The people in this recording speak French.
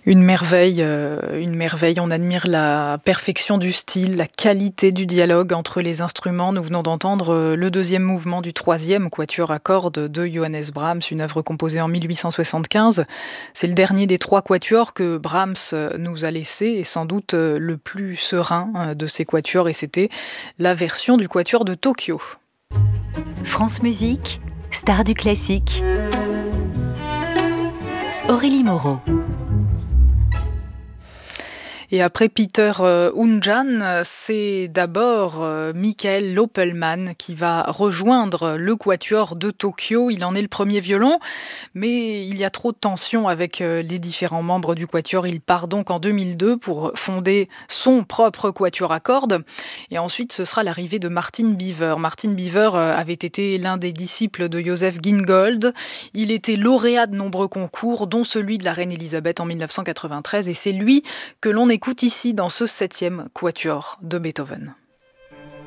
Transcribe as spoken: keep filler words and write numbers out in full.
Une merveille, heu, une merveille. On admire la perfection du style, la qualité du dialogue entre les instruments. Nous venons d'entendre, heu, le deuxième mouvement du troisième quatuor à cordes de Johannes Brahms, une œuvre composée en mille huit cent soixante-quinze. C'est le dernier des trois quatuors que Brahms, heu, nous a laissés et sans doute, heu, le plus serein, heu, de ces quatuors et c'était la version du quatuor de Tokyo. France Musique, star du classique. Aurélie Moreau. Et après Peter euh, Oundjan, c'est d'abord euh, Michael Loppelmann qui va rejoindre le quatuor de Tokyo. Il en est le premier violon, mais il y a trop de tensions avec euh, les différents membres du quatuor. Il part donc en deux mille deux pour fonder son propre quatuor à cordes. Et ensuite, ce sera l'arrivée de Martin Beaver. Martin Beaver euh, avait été l'un des disciples de Joseph Gingold. Il était lauréat de nombreux concours, dont celui de la reine Elisabeth en mille neuf cent quatre-vingt-treize. Et c'est lui que l'on écoute ici dans ce septième quatuor de Beethoven.